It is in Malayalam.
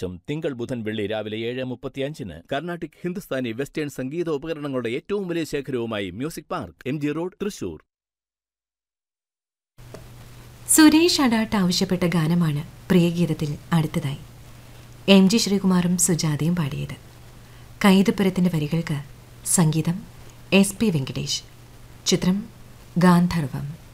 പ്രകാശം തിങ്കൾ ബുധൻ വെള്ളി രാവിലെ 7:35 കർണാട്ടിക് ഹിന്ദുസ്ഥാനി വെസ്റ്റേൺ സംഗീത ഉപകരണങ്ങളുടെ ഏറ്റവും വലിയ ശേഖരവുമായി music park MG road Thrissur. Suresh Adat ആവശ്യപ്പെട്ട ഗാനമാണ് പ്രിയഗീതത്തിൽ അടുത്തതായി. MG ശ്രീകുമാറും സുജാതയും പാടിയത്. കൈതപ്പുരത്തിന്റെ വരികൾക്ക് സംഗീതം SP വെങ്കടേഷ്. ചിത്രം ഗാന്ധർവം.